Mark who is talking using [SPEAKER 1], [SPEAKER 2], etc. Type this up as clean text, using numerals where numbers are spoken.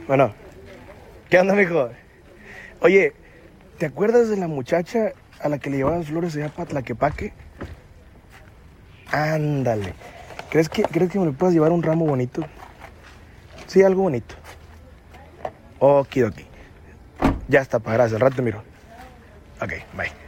[SPEAKER 1] Bueno, ¿qué onda, mijo? Oye, ¿te acuerdas de la muchacha a la que le llevaba las flores allá para Tlaquepaque? Ándale. ¿Crees que me le puedas llevar un ramo bonito? Sí, algo bonito. Okidoki. Ya está, pa, gracias. Al rato te miro. Ok, bye.